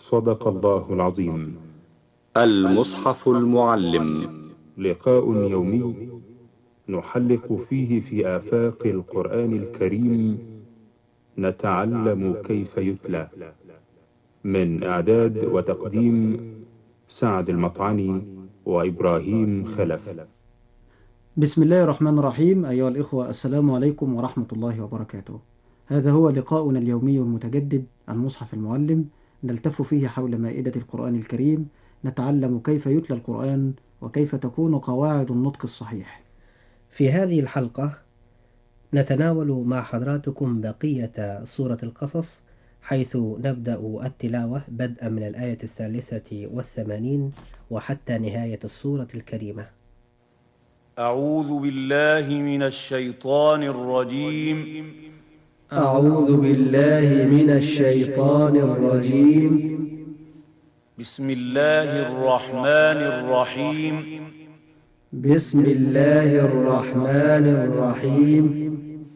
صدق الله العظيم. المصحف المعلم، لقاء يومي نحلق فيه في آفاق القرآن الكريم، نتعلم كيف يتلى. من إعداد وتقديم سعد المطعني وإبراهيم خلف. بسم الله الرحمن الرحيم. أيها الإخوة، السلام عليكم ورحمة الله وبركاته. هذا هو لقاؤنا اليومي المتجدد المصحف المعلم، نلتف فيه حول مائدة القرآن الكريم، نتعلم كيف يتلى القرآن وكيف تكون قواعد النطق الصحيح. في هذه الحلقة نتناول مع حضراتكم بقية سورة القصص، حيث نبدأ التلاوة بدءا من الآية 83 وحتى نهاية السورة الكريمة. أعوذ بالله من الشيطان الرجيم. أعوذ بالله من الشيطان الرجيم. بسم الله الرحمن الرحيم. بسم الله الرحمن الرحيم.